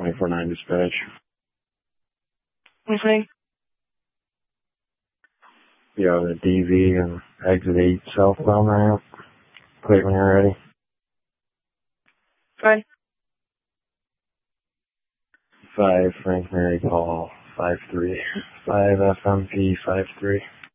24-9 dispatch. Anything? Yeah, the DV and exit 8 southbound ramp. Wait when you're ready. Okay. 5 Frank Mary Paul 5-3. 5 FMP 5-3.